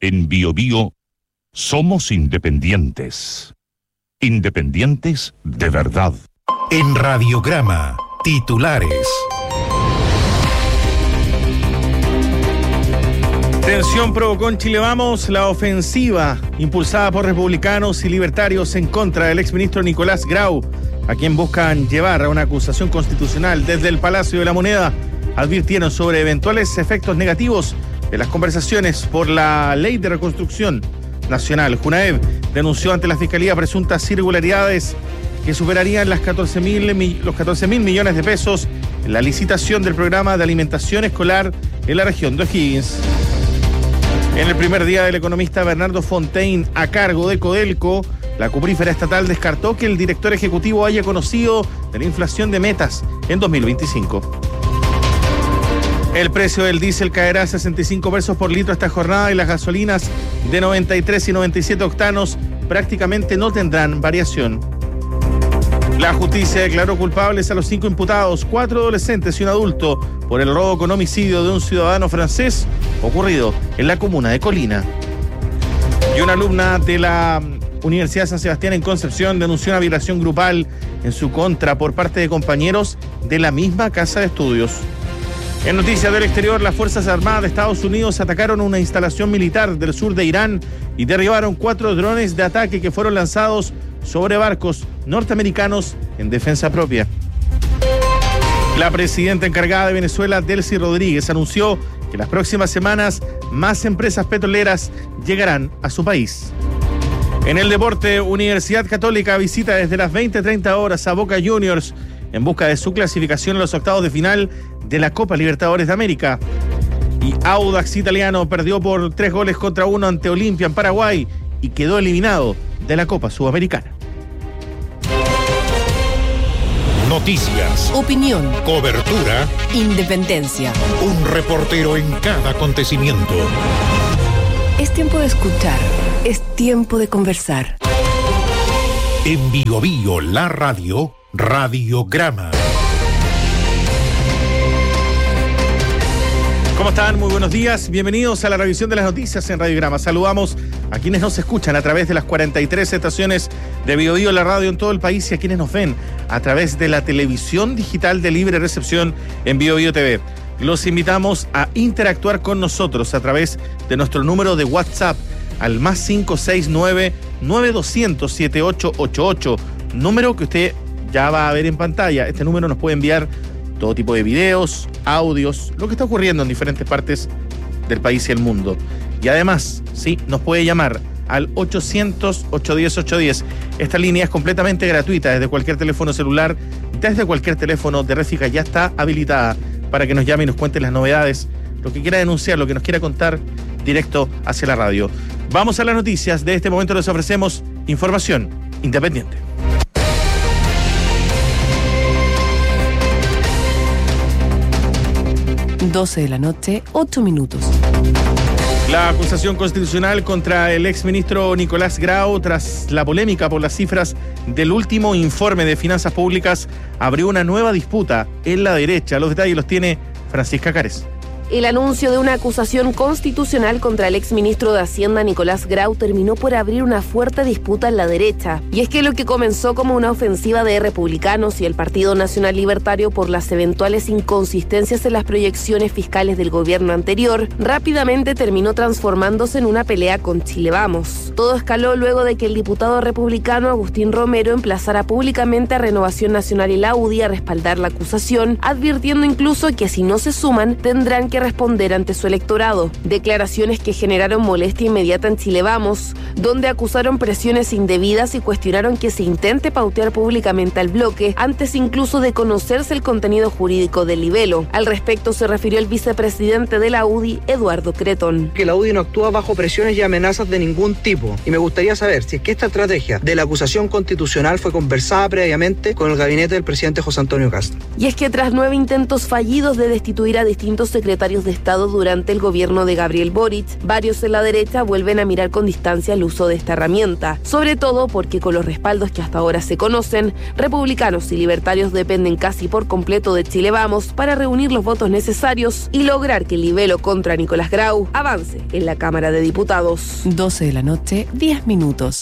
En BioBio somos independientes. Independientes de verdad. En Radiograma, titulares. Tensión provocó en Chile Vamos la ofensiva impulsada por republicanos y libertarios en contra del exministro Nicolás Grau, a quien buscan llevar a una acusación constitucional. Desde el Palacio de la Moneda advirtieron sobre eventuales efectos negativos de las conversaciones por la Ley de Reconstrucción Nacional. Junaev denunció ante la Fiscalía presuntas irregularidades que superarían los 14.000 millones de pesos en la licitación del programa de alimentación escolar en la región de O'Higgins. En el primer día del economista Bernardo Fontaine a cargo de Codelco, la cuprífera estatal descartó que el director ejecutivo haya conocido de la inflación de metas en 2025. El precio del diésel caerá a 65 pesos por litro esta jornada y las gasolinas de 93 y 97 octanos prácticamente no tendrán variación. La justicia declaró culpables a los 5 imputados, 4 adolescentes y un adulto, por el robo con homicidio de un ciudadano francés ocurrido en la comuna de Colina. Y una alumna de la Universidad de San Sebastián en Concepción denunció una violación grupal en su contra por parte de compañeros de la misma casa de estudios. En noticias del exterior, las Fuerzas Armadas de Estados Unidos atacaron una instalación militar del sur de Irán y derribaron 4 drones de ataque que fueron lanzados sobre barcos norteamericanos en defensa propia. La presidenta encargada de Venezuela, Delcy Rodríguez, anunció que las próximas semanas más empresas petroleras llegarán a su país. En el deporte, Universidad Católica visita desde las 20:30 horas a Boca Juniors en busca de su clasificación a los octavos de final de la Copa Libertadores de América. Y Audax Italiano perdió por 3-1 ante Olimpia en Paraguay y quedó eliminado de la Copa Sudamericana. Noticias, opinión, cobertura, independencia. Un reportero en cada acontecimiento. Es tiempo de escuchar, es tiempo de conversar. En BioBio, la radio, Radiograma. ¿Cómo están? Muy buenos días. Bienvenidos a la revisión de las noticias en Radiograma. Saludamos a quienes nos escuchan a través de las 43 estaciones de BioBio, la radio en todo el país, y a quienes nos ven a través de la televisión digital de libre recepción en BioBio TV. Los invitamos a interactuar con nosotros a través de nuestro número de WhatsApp al +569 9200 7888, número que usted ya va a ver en pantalla. Este número nos puede enviar todo tipo de videos, audios, lo que está ocurriendo en diferentes partes del país y el mundo. Y además, sí, nos puede llamar al 800-810-810. Esta línea es completamente gratuita desde cualquier teléfono celular, desde cualquier teléfono de red fija, ya está habilitada para que nos llame y nos cuente las novedades, lo que quiera denunciar, lo que nos quiera contar directo hacia la radio. Vamos a las noticias. De este momento les ofrecemos información independiente. Doce de la noche, 8 minutos. La acusación constitucional contra el exministro Nicolás Grau, tras la polémica por las cifras del último informe de finanzas públicas, abrió una nueva disputa en la derecha. Los detalles los tiene Francisca Cárez. El anuncio de una acusación constitucional contra el exministro de Hacienda Nicolás Grau terminó por abrir una fuerte disputa en la derecha. Y es que lo que comenzó como una ofensiva de republicanos y el Partido Nacional Libertario por las eventuales inconsistencias en las proyecciones fiscales del gobierno anterior, rápidamente terminó transformándose en una pelea con Chile Vamos. Todo escaló luego de que el diputado republicano Agustín Romero emplazara públicamente a Renovación Nacional y la UDI a respaldar la acusación, advirtiendo incluso que si no se suman tendrán que responder ante su electorado. Declaraciones que generaron molestia inmediata en Chile Vamos, donde acusaron presiones indebidas y cuestionaron que se intente pautear públicamente al bloque antes incluso de conocerse el contenido jurídico del libelo. Al respecto se refirió el vicepresidente de la UDI, Eduardo Cretón. Que la UDI no actúa bajo presiones y amenazas de ningún tipo. Y me gustaría saber si es que esta estrategia de la acusación constitucional fue conversada previamente con el gabinete del presidente José Antonio Kast. Y es que tras 9 intentos fallidos de destituir a distintos secretarios secretarios de Estado durante el gobierno de Gabriel Boric, varios en la derecha vuelven a mirar con distancia el uso de esta herramienta, sobre todo porque con los respaldos que hasta ahora se conocen, republicanos y libertarios dependen casi por completo de Chile Vamos para reunir los votos necesarios y lograr que el libelo contra Nicolás Grau avance en la Cámara de Diputados. 12 de la noche, 10 minutos.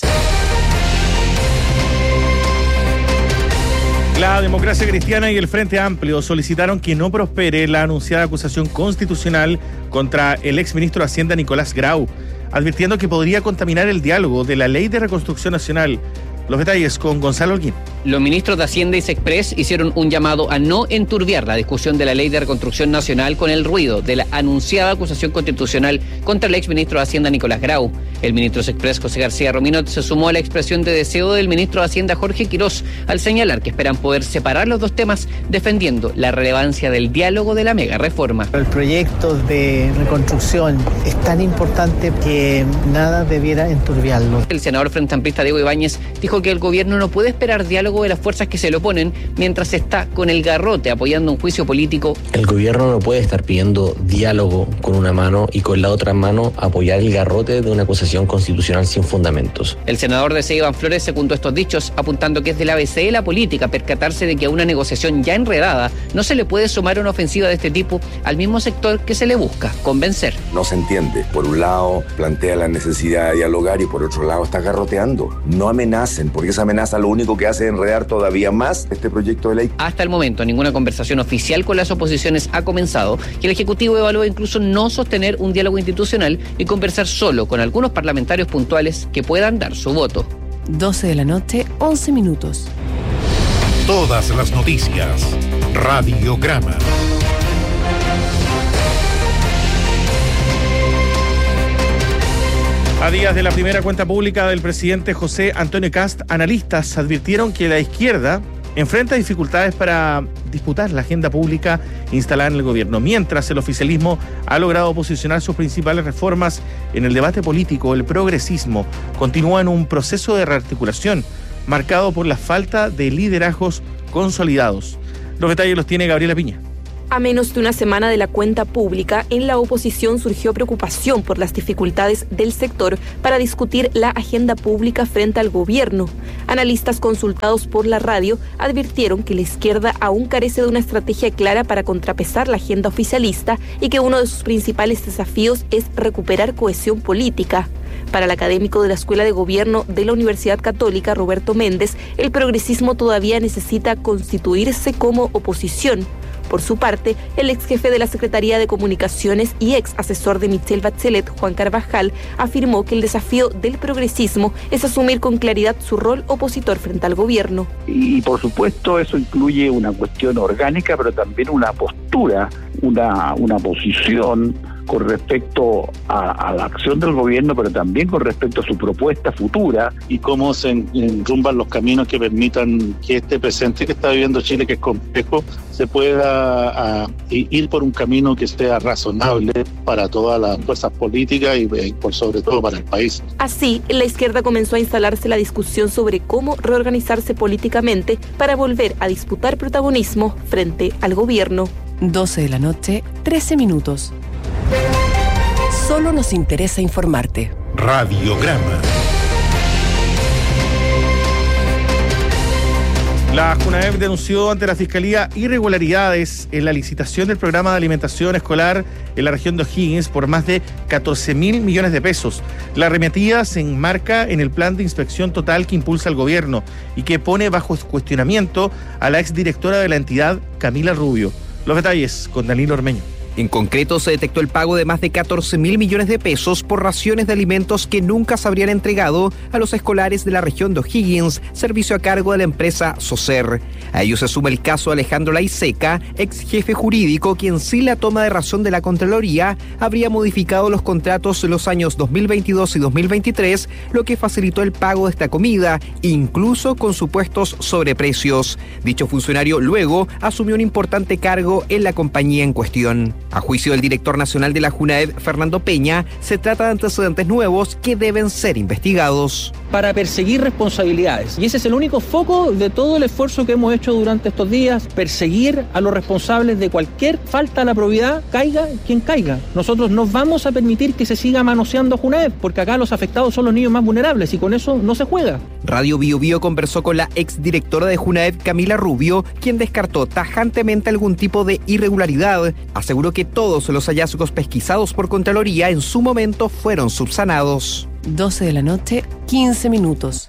La Democracia Cristiana y el Frente Amplio solicitaron que no prospere la anunciada acusación constitucional contra el exministro de Hacienda Nicolás Grau, advirtiendo que podría contaminar el diálogo de la Ley de Reconstrucción Nacional. Los detalles con Gonzalo Holguín. Los ministros de Hacienda y Sexpress hicieron un llamado a no enturbiar la discusión de la Ley de Reconstrucción Nacional con el ruido de la anunciada acusación constitucional contra el exministro de Hacienda Nicolás Grau. El ministro de Sexpress, José García Rominot, se sumó a la expresión de deseo del ministro de Hacienda, Jorge Quirós, al señalar que esperan poder separar los dos temas, defendiendo la relevancia del diálogo de la mega reforma. El proyecto de reconstrucción es tan importante que nada debiera enturbiarlo. El senador frente amplista Diego Ibáñez dijo que el gobierno no puede esperar diálogo de las fuerzas que se le oponen mientras está con el garrote apoyando un juicio político. El gobierno no puede estar pidiendo diálogo con una mano y con la otra mano apoyar el garrote de una acusación constitucional sin fundamentos. El senador de C. Iván Flores secundó estos dichos, apuntando que es del ABC de la política percatarse de que a una negociación ya enredada no se le puede sumar una ofensiva de este tipo al mismo sector que se le busca convencer. No se entiende. Por un lado plantea la necesidad de dialogar y por otro lado está garroteando. No amenacen, porque esa amenaza lo único que hace es enredar todavía más este proyecto de ley. Hasta el momento ninguna conversación oficial con las oposiciones ha comenzado y el Ejecutivo evalúa incluso no sostener un diálogo institucional y conversar solo con algunos parlamentarios puntuales que puedan dar su voto. 12 de la noche, 11 minutos. Todas las noticias. Radiograma. A días de la primera cuenta pública del presidente José Antonio Kast, analistas advirtieron que la izquierda enfrenta dificultades para disputar la agenda pública instalada en el gobierno, mientras el oficialismo ha logrado posicionar sus principales reformas en el debate político. El progresismo continúa en un proceso de rearticulación marcado por la falta de liderazgos consolidados. Los detalles los tiene Gabriela Piña. A menos de una semana de la cuenta pública, en la oposición surgió preocupación por las dificultades del sector para discutir la agenda pública frente al gobierno. Analistas consultados por la radio advirtieron que la izquierda aún carece de una estrategia clara para contrapesar la agenda oficialista y que uno de sus principales desafíos es recuperar cohesión política. Para el académico de la Escuela de Gobierno de la Universidad Católica, Roberto Méndez, el progresismo todavía necesita constituirse como oposición. Por su parte, el ex jefe de la Secretaría de Comunicaciones y ex asesor de Michelle Bachelet, Juan Carvajal, afirmó que el desafío del progresismo es asumir con claridad su rol opositor frente al gobierno. Y por supuesto eso incluye una cuestión orgánica, pero también una postura, una posición con respecto a la acción del gobierno, pero también con respecto a su propuesta futura. Y cómo se enrumban los caminos que permitan que este presente que está viviendo Chile, que es complejo, se pueda ir por un camino que sea razonable para todas las fuerzas políticas y por sobre todo para el país. Así, en la izquierda comenzó a instalarse la discusión sobre cómo reorganizarse políticamente para volver a disputar protagonismo frente al gobierno. 12 de la noche, 13 minutos. Solo nos interesa informarte. Radiograma. La JUNAEP denunció ante la Fiscalía irregularidades en la licitación del programa de alimentación escolar en la región de O'Higgins por más de 14.000 millones de pesos. La arremetida se enmarca en el plan de inspección total que impulsa el gobierno y que pone bajo cuestionamiento a la exdirectora de la entidad, Camila Rubio. Los detalles con Danilo Ormeño. En concreto, se detectó el pago de más de 14.000 millones de pesos por raciones de alimentos que nunca se habrían entregado a los escolares de la región de O'Higgins, servicio a cargo de la empresa Socer. A ello se suma el caso de Alejandro Laiseca, ex jefe jurídico, quien sin la toma de razón de la Contraloría habría modificado los contratos en los años 2022 y 2023, lo que facilitó el pago de esta comida, incluso con supuestos sobreprecios. Dicho funcionario luego asumió un importante cargo en la compañía en cuestión. A juicio del director nacional de la JUNAEP, Fernando Peña, se trata de antecedentes nuevos que deben ser investigados. para perseguir responsabilidades. Y ese es el único foco de todo el esfuerzo que hemos hecho durante estos días, perseguir a los responsables de cualquier falta a la probidad, caiga quien caiga. Nosotros no vamos a permitir que se siga manoseando a Junaed, porque acá los afectados son los niños más vulnerables y con eso no se juega. Radio Bio Bio conversó con la exdirectora de Junaed, Camila Rubio, quien descartó tajantemente algún tipo de irregularidad. Aseguró que todos los hallazgos pesquisados por Contraloría en su momento fueron subsanados. 12 de la noche, 15 minutos.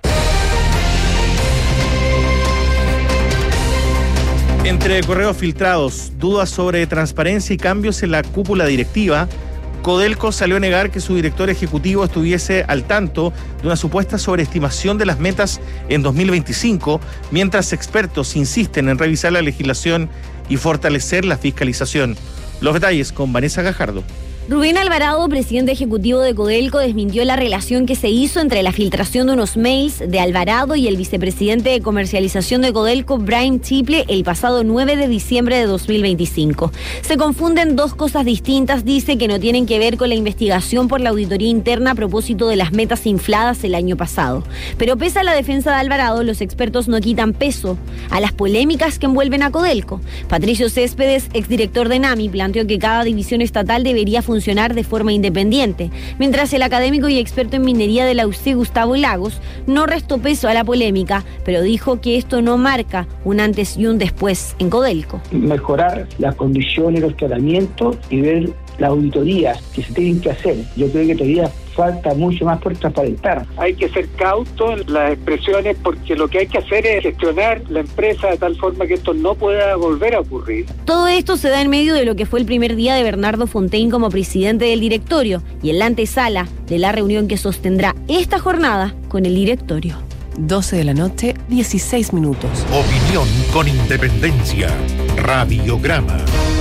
Entre correos filtrados, dudas sobre transparencia y cambios en la cúpula directiva, Codelco salió a negar que su director ejecutivo estuviese al tanto de una supuesta sobreestimación de las metas en 2025, mientras expertos insisten en revisar la legislación y fortalecer la fiscalización. Los detalles con Vanessa Gajardo. Rubén Alvarado, presidente ejecutivo de Codelco, desmintió la relación que se hizo entre la filtración de unos mails de Alvarado y el vicepresidente de comercialización de Codelco, Brian Chiple, el pasado 9 de diciembre de 2025. Se confunden dos cosas distintas, dice, que no tienen que ver con la investigación por la auditoría interna a propósito de las metas infladas el año pasado. Pero pese a la defensa de Alvarado, los expertos no quitan peso a las polémicas que envuelven a Codelco. Patricio Céspedes, exdirector de NAMI, planteó que cada división estatal debería funcionar de forma independiente, mientras el académico y experto en minería de la UC, Gustavo Lagos, no restó peso a la polémica, pero dijo que esto no marca un antes y un después en Codelco. Mejorar las condiciones, los tratamientos y ver las auditorías que se tienen que hacer. Yo creo que todavía falta mucho más por transparentar. Hay que ser cauto en las expresiones porque lo que hay que hacer es gestionar la empresa de tal forma que esto no pueda volver a ocurrir. Todo esto se da en medio de lo que fue el primer día de Bernardo Fontaine como presidente del directorio y en la antesala de la reunión que sostendrá esta jornada con el directorio. 12 de la noche, 16 minutos. Opinión con independencia. Radiograma.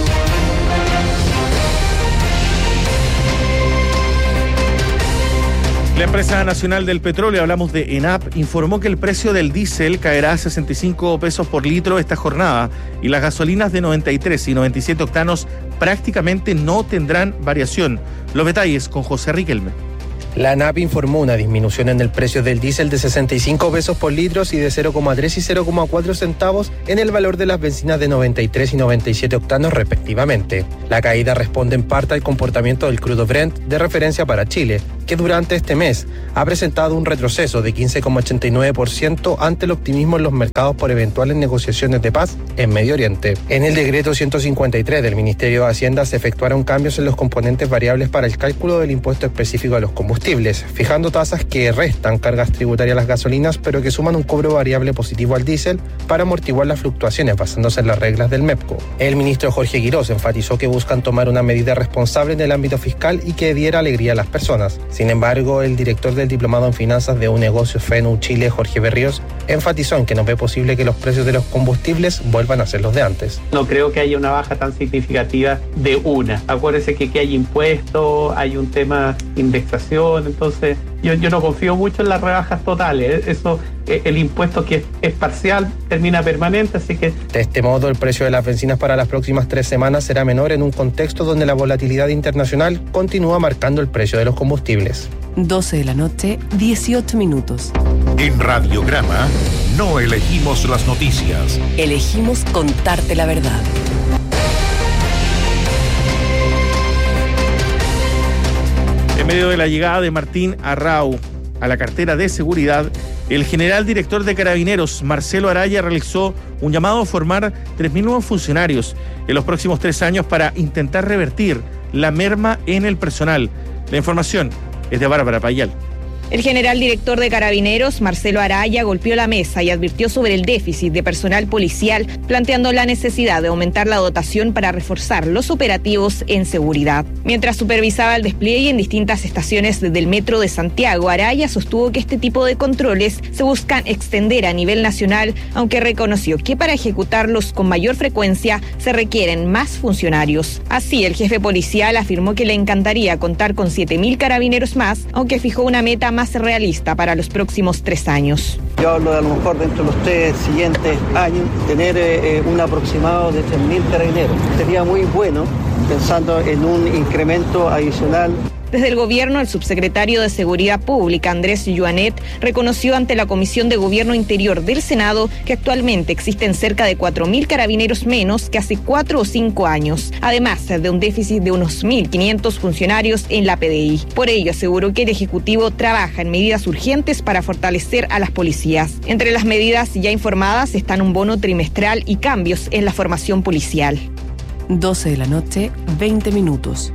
La empresa nacional del petróleo, hablamos de ENAP, informó que el precio del diésel caerá a 65 pesos por litro esta jornada y las gasolinas de 93 y 97 octanos prácticamente no tendrán variación. Los detalles con José Riquelme. La ANAP informó una disminución en el precio del diésel de 65 pesos por litro y de 0,3 y 0,4 centavos en el valor de las bencinas de 93 y 97 octanos respectivamente. La caída responde en parte al comportamiento del crudo Brent de referencia para Chile, que durante este mes ha presentado un retroceso de 15,89% ante el optimismo en los mercados por eventuales negociaciones de paz en Medio Oriente. En el decreto 153 del Ministerio de Hacienda se efectuaron cambios en los componentes variables para el cálculo del impuesto específico a los combustibles, fijando tasas que restan cargas tributarias a las gasolinas, pero que suman un cobro variable positivo al diésel para amortiguar las fluctuaciones basándose en las reglas del MEPCO. El ministro Jorge Quirós enfatizó que buscan tomar una medida responsable en el ámbito fiscal y que diera alegría a las personas. Sin embargo, el director del Diplomado en Finanzas de Unegocio FENU Chile, Jorge Berríos, enfatizó en que no ve posible que los precios de los combustibles vuelvan a ser los de antes. No creo que haya una baja tan significativa de una. Acuérdense que hay impuestos, hay un tema de indexación, entonces yo no confío mucho en las rebajas totales. Eso, el impuesto que es parcial termina permanente, así que... De este modo, el precio de las bencinas para las próximas 3 semanas será menor en un contexto donde la volatilidad internacional continúa marcando el precio de los combustibles. 12 de la noche, 18 minutos. En Radiograma no elegimos las noticias. Elegimos contarte la verdad. En medio de la llegada de Martín Arrau a la cartera de seguridad, el general director de Carabineros, Marcelo Araya, realizó un llamado a formar 3.000 nuevos funcionarios en los próximos 3 años para intentar revertir la merma en el personal. La información es de Bárbara Payal. El general director de Carabineros, Marcelo Araya, golpeó la mesa y advirtió sobre el déficit de personal policial, planteando la necesidad de aumentar la dotación para reforzar los operativos en seguridad. Mientras supervisaba el despliegue en distintas estaciones del Metro de Santiago, Araya sostuvo que este tipo de controles se buscan extender a nivel nacional, aunque reconoció que para ejecutarlos con mayor frecuencia se requieren más funcionarios. Así, el jefe policial afirmó que le encantaría contar con 7.000 carabineros más, aunque fijó una meta más realista para los próximos 3 años. Yo hablo de a lo mejor dentro de los 3 siguientes años tener un aproximado de 3.000 carabineros. Sería muy bueno pensando en un incremento adicional Desde el gobierno, el subsecretario de Seguridad Pública, Andrés Yuanet, reconoció ante la Comisión de Gobierno Interior del Senado que actualmente existen cerca de 4.000 carabineros menos que hace 4 o 5 años, además de un déficit de unos 1.500 funcionarios en la PDI. Por ello, aseguró que el Ejecutivo trabaja en medidas urgentes para fortalecer a las policías. Entre las medidas ya informadas están un bono trimestral y cambios en la formación policial. 12 de la noche, 20 minutos.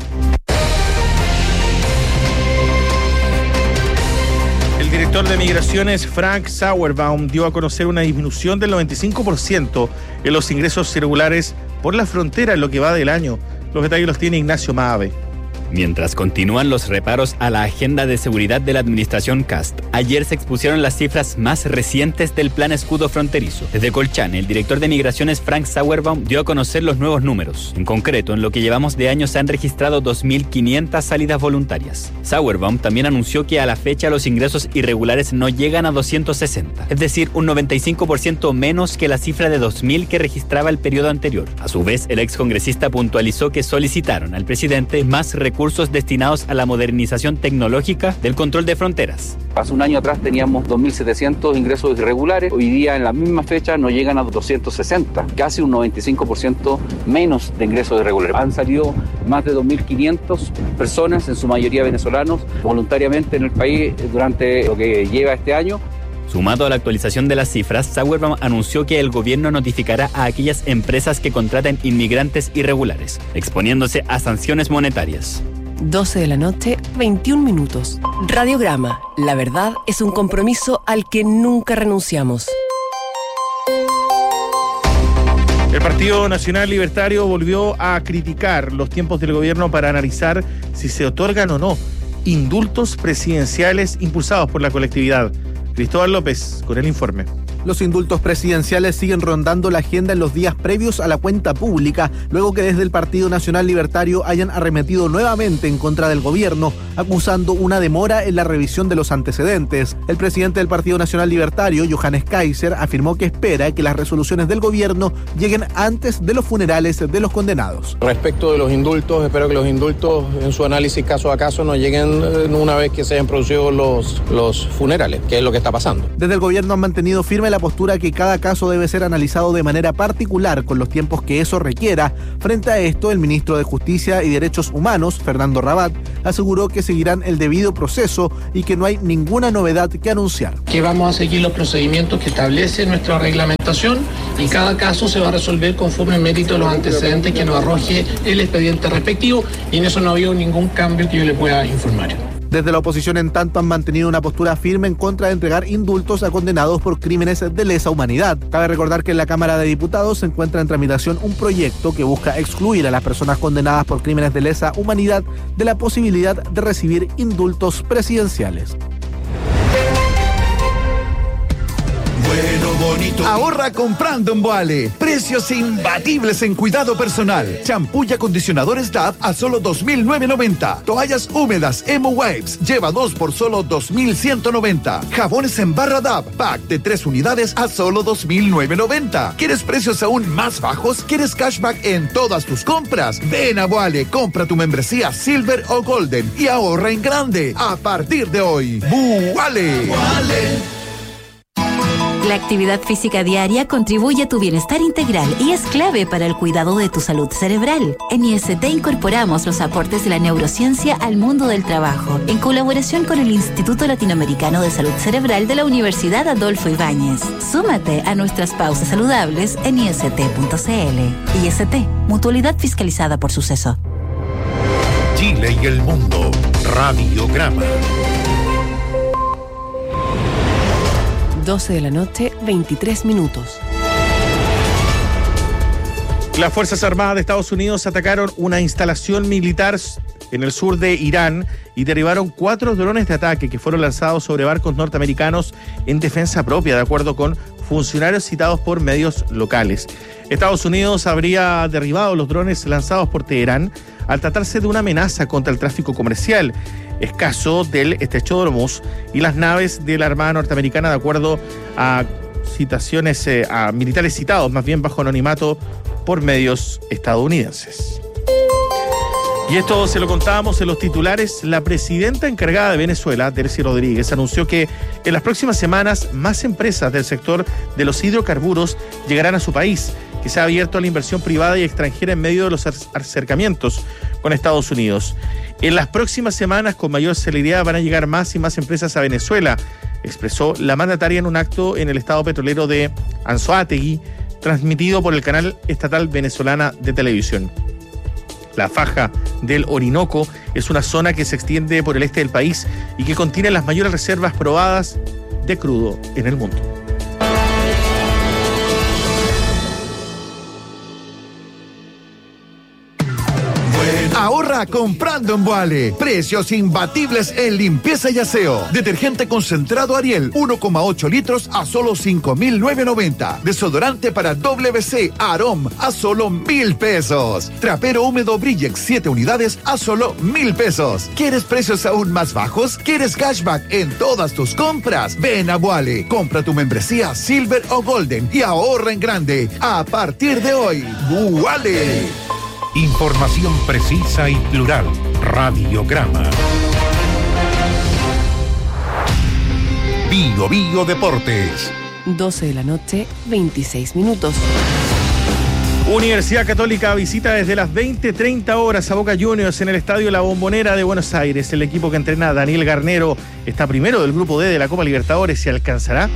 El director de Migraciones, Frank Sauerbaum, dio a conocer una disminución del 95% en los ingresos irregulares por la frontera en lo que va del año. Los detalles los tiene Ignacio Maave. Mientras continúan los reparos a la agenda de seguridad de la administración Kast, ayer se expusieron las cifras más recientes del Plan Escudo Fronterizo. Desde Colchane, el director de Migraciones, Frank Sauerbaum, dio a conocer los nuevos números. En concreto, en lo que llevamos de año se han registrado 2.500 salidas voluntarias. Sauerbaum también anunció que a la fecha los ingresos irregulares no llegan a 260, es decir, un 95% menos que la cifra de 2.000 que registraba el periodo anterior. A su vez, el excongresista puntualizó que solicitaron al presidente más recursos destinados a la modernización tecnológica del control de fronteras. Hace un año atrás teníamos 2.700 ingresos irregulares, hoy día en la misma fecha nos llegan a 260, casi un 95% menos de ingresos irregulares. Han salido más de 2.500 personas, en su mayoría venezolanos, voluntariamente en el país durante lo que lleva este año. Sumado a la actualización de las cifras, Sauerbaum anunció que el gobierno notificará a aquellas empresas que contraten inmigrantes irregulares, exponiéndose a sanciones monetarias. 12 de la noche, 21 minutos. Radiograma. La verdad es un compromiso al que nunca renunciamos. El Partido Nacional Libertario volvió a criticar los tiempos del gobierno para analizar si se otorgan o no indultos presidenciales impulsados por la colectividad. Cristóbal López, con el informe. Los indultos presidenciales siguen rondando la agenda en los días previos a la cuenta pública, luego que desde el Partido Nacional Libertario hayan arremetido nuevamente en contra del gobierno, acusando una demora en la revisión de los antecedentes. El presidente del Partido Nacional Libertario, Johannes Kaiser, afirmó que espera que las resoluciones del gobierno lleguen antes de los funerales de los condenados. Respecto de los indultos, espero que los indultos en su análisis caso a caso no lleguen una vez que se hayan producido los funerales, que es lo que está pasando. Desde el gobierno han mantenido firme la postura que cada caso debe ser analizado de manera particular con los tiempos que eso requiera. Frente a esto, el ministro de Justicia y Derechos Humanos, Fernando Rabat, aseguró que seguirán el debido proceso y que no hay ninguna novedad que anunciar. Que vamos a seguir los procedimientos que establece nuestra reglamentación y cada caso se va a resolver conforme el mérito de los antecedentes que nos arroje el expediente respectivo, y en eso no ha habido ningún cambio que yo le pueda informar. Desde la oposición, en tanto, han mantenido una postura firme en contra de entregar indultos a condenados por crímenes de lesa humanidad. Cabe recordar que en la Cámara de Diputados se encuentra en tramitación un proyecto que busca excluir a las personas condenadas por crímenes de lesa humanidad de la posibilidad de recibir indultos presidenciales. Bueno, bonito. Ahorra comprando en Boale. Precios imbatibles en cuidado personal. Champú y acondicionadores DAV a solo $2,990. Toallas húmedas Emo Wipes. Lleva 2 por solo $2,190. Jabones en barra DAV. Pack de 3 unidades a solo $2,990. ¿Quieres precios aún más bajos? ¿Quieres cashback en todas tus compras? Ven a Boale, compra tu membresía Silver o Golden y ahorra en grande. A partir de hoy. Boale. La actividad física diaria contribuye a tu bienestar integral y es clave para el cuidado de tu salud cerebral. En IST incorporamos los aportes de la neurociencia al mundo del trabajo, en colaboración con el Instituto Latinoamericano de Salud Cerebral de la Universidad Adolfo Ibáñez. Súmate a nuestras pausas saludables en ist.cl. IST, mutualidad fiscalizada por Suceso. Chile y el mundo. Radiograma. 12 de la noche, 23 minutos. Las Fuerzas Armadas de Estados Unidos atacaron una instalación militar en el sur de Irán y derribaron 4 drones de ataque que fueron lanzados sobre barcos norteamericanos en defensa propia, de acuerdo con funcionarios citados por medios locales. Estados Unidos habría derribado los drones lanzados por Teherán al tratarse de una amenaza contra el tráfico comercial escaso del estrecho de Hormuz y las naves de la Armada norteamericana, de acuerdo a citaciones a militares citados, más bien bajo anonimato por medios estadounidenses. Y esto se lo contábamos en los titulares. La presidenta encargada de Venezuela, Delcy Rodríguez, anunció que en las próximas semanas más empresas del sector de los hidrocarburos llegarán a su país, que se ha abierto a la inversión privada y extranjera en medio de los acercamientos con Estados Unidos. En las próximas semanas, con mayor celeridad, van a llegar más y más empresas a Venezuela, expresó la mandataria en un acto en el estado petrolero de Anzoátegui, transmitido por el canal estatal venezolana de televisión. La faja del Orinoco es una zona que se extiende por el este del país y que contiene las mayores reservas probadas de crudo en el mundo. Ahorra comprando en Boale. Precios imbatibles en limpieza y aseo. Detergente concentrado Ariel, 1,8 litros a solo 5.990. Desodorante para WC Arom a solo 1,000 pesos. Trapero húmedo Brillex 7 unidades a solo 1,000 pesos. ¿Quieres precios aún más bajos? ¿Quieres cashback en todas tus compras? Ven a Boale. Compra tu membresía Silver o Golden y ahorra en grande. A partir de hoy, Boale. Información precisa y plural. Radiograma. Bio Bio Deportes. 12 de la noche, 26 minutos. Universidad Católica visita desde las 20:30 horas a Boca Juniors en el Estadio La Bombonera de Buenos Aires. El equipo que entrena Daniel Garnero está primero del grupo D de la Copa Libertadores y alcanzará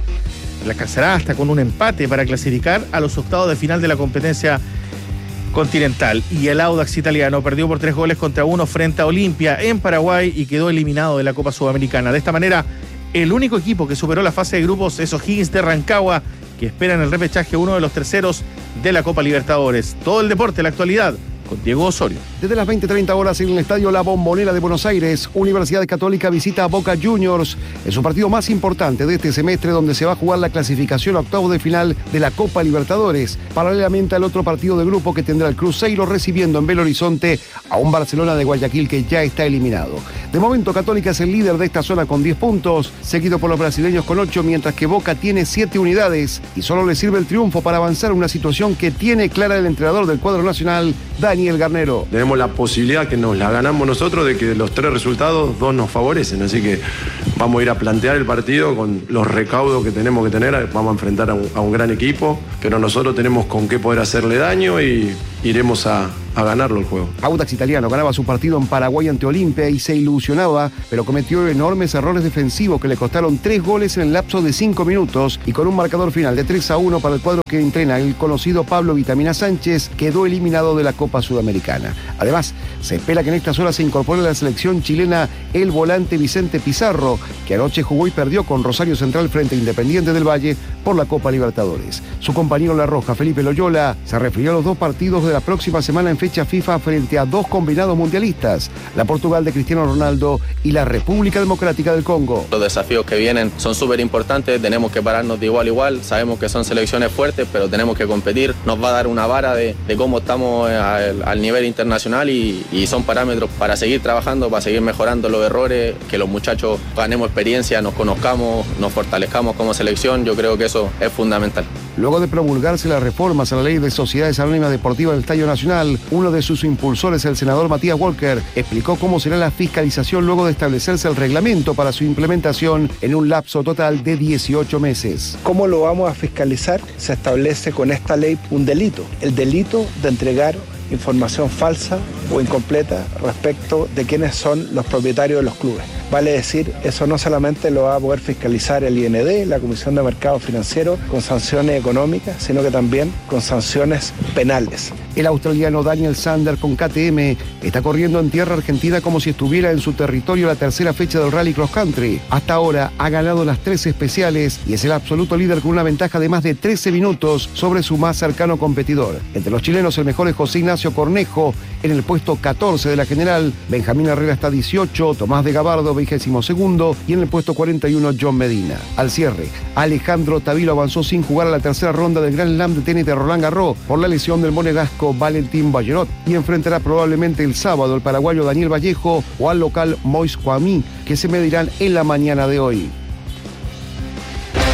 hasta con un empate para clasificar a los octavos de final de la competencia continental. Y el Audax italiano perdió por 3-1 frente a Olimpia en Paraguay y quedó eliminado de la Copa Sudamericana. De esta manera, el único equipo que superó la fase de grupos es O'Higgins de Rancagua, que espera en el repechaje uno de los terceros de la Copa Libertadores. Todo el deporte, la actualidad, con Diego Osorio. Desde las 20:30 horas en el Estadio La Bombonera de Buenos Aires, Universidad Católica visita a Boca Juniors. Es su partido más importante de este semestre, donde se va a jugar la clasificación a octavos de final de la Copa Libertadores, paralelamente al otro partido de grupo que tendrá el Cruzeiro recibiendo en Belo Horizonte a un Barcelona de Guayaquil que ya está eliminado. De momento, Católica es el líder de esta zona con 10 puntos, seguido por los brasileños con 8, mientras que Boca tiene 7 unidades y solo le sirve el triunfo para avanzar a una situación que tiene clara el entrenador del cuadro nacional, Daniel Garnero. Tenemos la posibilidad que nos la ganamos nosotros de que de los 3 resultados, 2 nos favorecen, así que vamos a ir a plantear el partido con los recaudos que tenemos que tener, vamos a enfrentar a un gran equipo, pero nosotros tenemos con qué poder hacerle daño y iremos a ganarlo el juego. Audax italiano ganaba su partido en Paraguay ante Olimpia y se ilusionaba, pero cometió enormes errores defensivos que le costaron 3 goles en el lapso de 5 minutos y con un marcador final de 3-1 para el cuadro que entrena el conocido Pablo Vitamina Sánchez, quedó eliminado de la Copa Sudamericana. Además, se espera que en estas horas se incorpore a la selección chilena el volante Vicente Pizarro, que anoche jugó y perdió con Rosario Central frente a Independiente del Valle por la Copa Libertadores. Su compañero La Roja, Felipe Loyola, se refirió a los 2 partidos de la próxima semana en fecha FIFA frente a 2 combinados mundialistas, la Portugal de Cristiano Ronaldo y la República Democrática del Congo. Los desafíos que vienen son súper importantes, tenemos que pararnos de igual a igual, sabemos que son selecciones fuertes, pero tenemos que competir, nos va a dar una vara de cómo estamos al nivel internacional y son parámetros para seguir trabajando, para seguir mejorando los errores, que los muchachos ganemos experiencia, nos conozcamos, nos fortalezcamos como selección, yo creo que eso es fundamental. Luego de promulgarse las reformas a la ley de sociedades anónimas deportivas del Estadio Nacional, uno de sus impulsores, el senador Matías Walker, explicó cómo será la fiscalización luego de establecerse el reglamento para su implementación en un lapso total de 18 meses. ¿Cómo lo vamos a fiscalizar? Se establece con esta ley un delito, el delito de entregar información falsa o incompleta respecto de quiénes son los propietarios de los clubes. Vale decir, eso no solamente lo va a poder fiscalizar el IND, la Comisión de Mercado Financiero, con sanciones económicas, sino que también con sanciones penales. El australiano Daniel Sander con KTM está corriendo en tierra argentina como si estuviera en su territorio la tercera fecha del Rally Cross Country. Hasta ahora ha ganado las 3 especiales y es el absoluto líder con una ventaja de más de 13 minutos sobre su más cercano competidor. Entre los chilenos el mejor es José Ignacio Cornejo en el puesto 14 de la general, Benjamín Herrera está 18, Tomás de Gabardo 22º y en el puesto 41 John Medina. Al cierre, Alejandro Tavilo avanzó sin jugar a la tercera ronda del Grand Slam de tenis de Roland Garros por la lesión del monegasco Valentín Ballerot y enfrentará probablemente el sábado al paraguayo Daniel Vallejo o al local Mois Kwame, que se medirán en la mañana de hoy.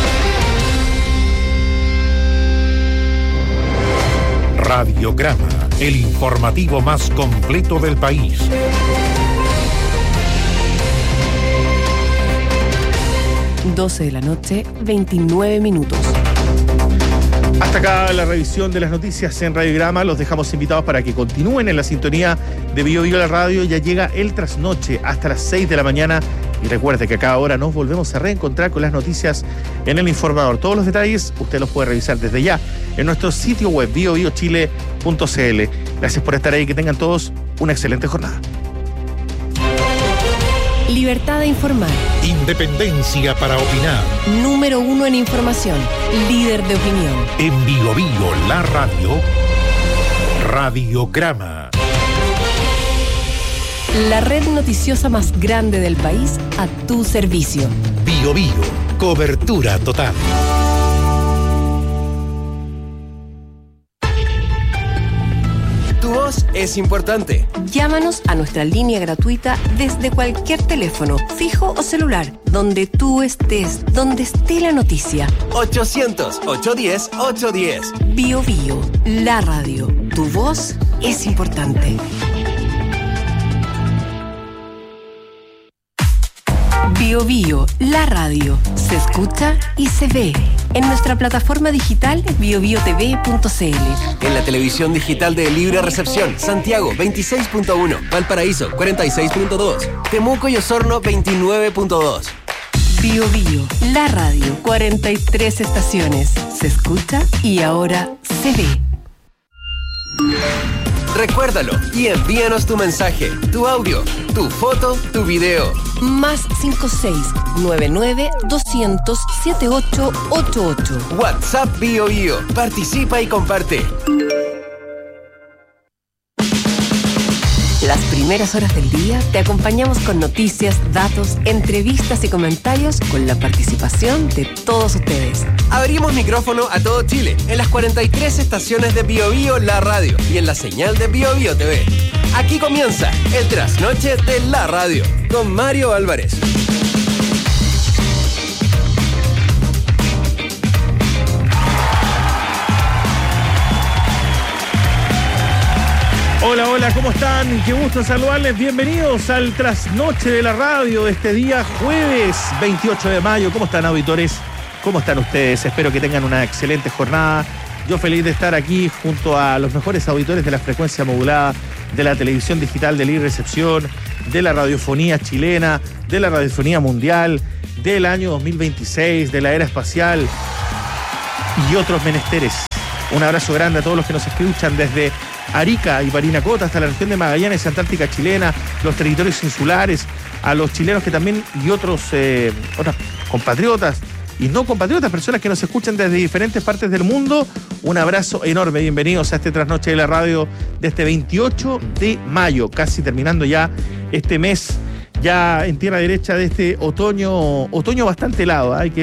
Radiograma. el informativo más completo del país. (12:29 p.m) Hasta acá la revisión de las noticias en Radiograma. Los dejamos invitados para que continúen en la sintonía de Bio Bio la radio. Ya llega el trasnoche hasta las 6 de la mañana. Y recuerde que a cada hora nos volvemos a reencontrar con las noticias en El Informador. Todos los detalles usted los puede revisar desde ya en nuestro sitio web biobiochile.cl. Gracias por estar ahí. Que tengan todos una excelente jornada. Libertad de informar. Independencia para opinar. Número 1 en información. Líder de opinión. En Bio Bio la radio. Radiograma. La red noticiosa más grande del país a tu servicio. Bio Bio. Cobertura total. Tu voz es importante. Llámanos a nuestra línea gratuita desde cualquier teléfono, fijo o celular, donde tú estés, donde esté la noticia. 800-810-810. Bio Bio, la radio. Tu voz es importante. Bio Bio, la radio. Se escucha y se ve. En nuestra plataforma digital biobiotv.cl. En la televisión digital de Libre Recepción, Santiago 26.1, Valparaíso 46.2, Temuco y Osorno 29.2. Bio Bio, la radio. 43 estaciones. Se escucha y ahora se ve. Recuérdalo y envíanos tu mensaje, tu audio, tu foto, tu video. Más 56-99-200-7888. WhatsApp Bio Bio. Participa y comparte. Las primeras horas del día te acompañamos con noticias, datos, entrevistas y comentarios con la participación de todos ustedes. Abrimos micrófono a todo Chile en las 43 estaciones de Bio Bio la radio y en la señal de Bio Bio TV. Aquí comienza el trasnoche de la radio con Mario Álvarez. Hola, hola, ¿cómo están? Qué gusto saludarles. Bienvenidos al trasnoche de la radio de este día jueves 28 de mayo. ¿Cómo están, auditores? ¿Cómo están ustedes? Espero que tengan una excelente jornada. Yo feliz de estar aquí junto a los mejores auditores de la frecuencia modulada, de la televisión digital de Libre Recepción, de la radiofonía chilena, de la radiofonía mundial, del año 2026, de la era espacial y otros menesteres. Un abrazo grande a todos los que nos escuchan desde Arica y Parinacota hasta la región de Magallanes, Antártica chilena, los territorios insulares, a los chilenos que también y otros compatriotas y no compatriotas, personas que nos escuchan desde diferentes partes del mundo. Un abrazo enorme, bienvenidos a este trasnoche de la radio de este 28 de mayo, casi terminando ya este mes, ya en tierra derecha de este otoño bastante helado, hay que